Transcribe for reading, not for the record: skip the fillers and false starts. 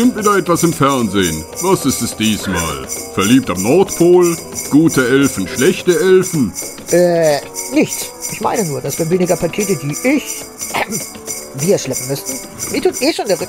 wieder etwas im Fernsehen. Was ist es diesmal? Verliebt am Nordpol? Gute Elfen, schlechte Elfen? Nichts. Ich meine nur, dass wir weniger Pakete, die wir schleppen müssten. Mir tut schon der Rücken